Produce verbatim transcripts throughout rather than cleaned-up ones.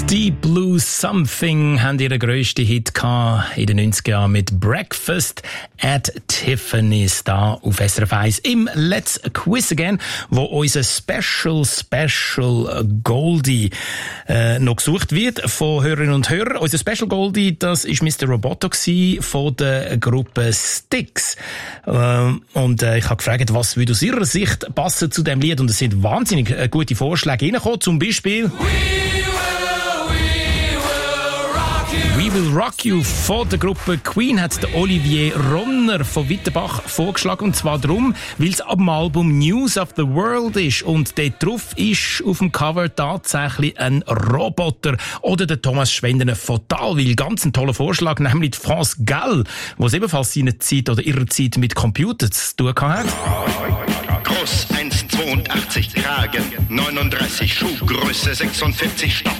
Deep Blue Something haben ihren grössten Hit gehabt in den neunziger Jahren mit Breakfast at Tiffany's da auf S R F eins im Let's Quiz Again, wo unser Special Special Goldie äh, noch gesucht wird von Hörerinnen und Hörern. Unser Special Goldie, das ist Mister Roboto gsi von der Gruppe Styx. Äh, und äh, ich habe gefragt, was würde aus ihrer Sicht passen zu dem Lied, und es sind wahnsinnig äh, gute Vorschläge reingekommen, zum Beispiel We Will Rock You von der Gruppe Queen hat der Olivier Ronner von Wittenbach vorgeschlagen, und zwar darum, weil es ab dem Album News of the World ist und dort drauf ist auf dem Cover tatsächlich ein Roboter. Oder der Thomas Schwendner von Talwil, ganz ein toller Vorschlag, nämlich die France Gall, was ebenfalls seine Zeit oder ihre Zeit mit Computern zu tun hat. Groß eins Komma zweiundachtzig, Kragen neununddreißig, Schuhgröße sechsundvierzig, Stopp.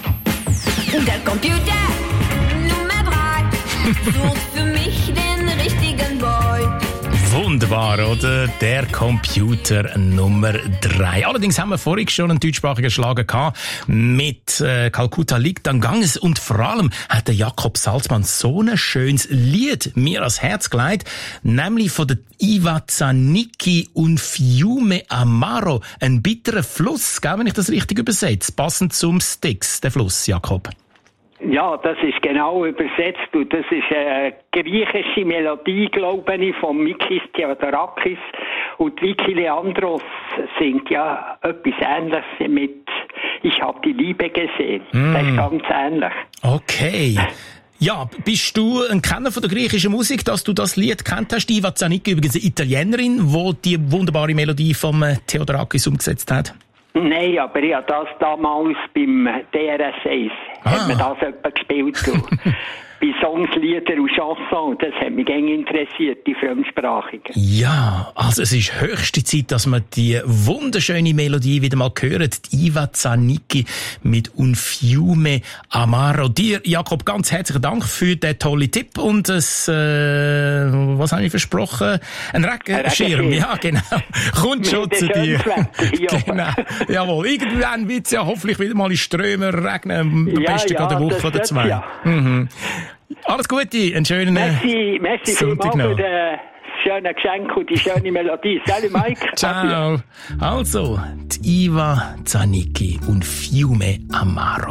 Der Computer Nummer drei sucht für mich den richtigen Boy. Wunderbar, oder? Der Computer Nummer drei. Allerdings haben wir vorhin schon einen deutschsprachigen Schlager gehabt mit äh, Calcutta liegt an Ganges, und vor allem hat der Jakob Salzmann so ein schönes Lied mir ans Herz gelegt, nämlich von der Iva Zanicki und Fiume Amaro, ein bitterer Fluss, gell, wenn ich das richtig übersetze, passend zum Styx, der Fluss, Jakob. Ja, das ist genau übersetzt. Und das ist eine griechische Melodie, glaube ich, von Mikis Theodorakis. Und Vicky Leandros singt ja etwas Ähnliches mit Ich hab die Liebe gesehen. Mm. Das ist ganz ähnlich. Okay. Ja, bist du ein Kenner von der griechischen Musik, dass du das Lied kennt hast? Iva Zanicki, übrigens eine Italienerin, die die wunderbare Melodie vom Theodorakis umgesetzt hat. Nein, aber ich habe das damals beim D R S eins ah. hat man das etwa gespielt. Bei Songs, Lieder und Chansons. Das hat mich gerne interessiert, die Fremdsprachigen. Ja, also es ist höchste Zeit, dass wir die wunderschöne Melodie wieder mal hören. Die Iva Zanicki mit Un Fiume Amaro. Dir, Jakob, ganz herzlichen Dank für den tollen Tipp und das, äh, was habe ich versprochen? Ein Regenschirm. Ja, genau. Kommt schon zu dir. Genau. Jawohl. Irgendwann wird es ja hoffentlich wieder mal in Strömen regnen. Am ja, besten ja, gerade eine Woche oder zwei. Ja. Mhm. Alles Gute, einen schönen merci, merci Sonntag noch. Für das schöne Geschenk und die schöne Melodie. Salut Mike. Ciao. Also, die Iva Zanicki und Fiume Amaro.